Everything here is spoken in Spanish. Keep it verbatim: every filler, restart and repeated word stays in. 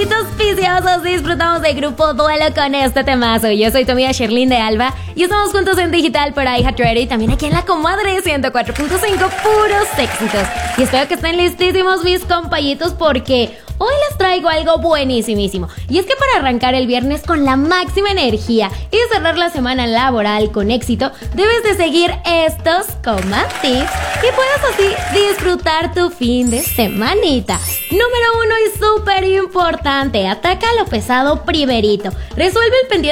Amiguitos viciosos, disfrutamos del grupo Duelo con este temazo. Yo soy tu amiga Sherlyn de Alba y estamos juntos en digital por iHeartRadio y también aquí en La Comadre ciento cuatro punto cinco, puros éxitos. Y espero que estén listísimos mis compañitos porque hoy les traigo algo buenísimísimo. Y es que para arrancar el viernes con la máxima energía y cerrar la semana laboral con éxito, debes de seguir estos coma tips y puedes así disfrutar tu fin de semanita. Número uno y súper importante, ataca lo pesado primerito. Resuelve el pendiente